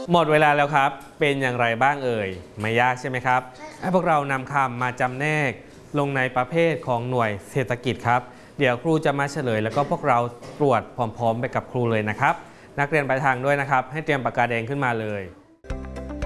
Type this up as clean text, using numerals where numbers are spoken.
หมดเวลาแล้วครับเป็นอย่างไรบ้างเอ่ยไม่ยากใช่ไหมครับให้พวกเรานำคำมาจำแนกลงในประเภทของหน่วยเศรษฐกิจครับเดี๋ยวครูจะมาเฉลยแล้วก็พวกเราตรวจพร้อมๆไปกับครูเลยนะครับนักเรียนปลายทางด้วยนะครับให้เตรียมปากกาแดงขึ้นมาเลย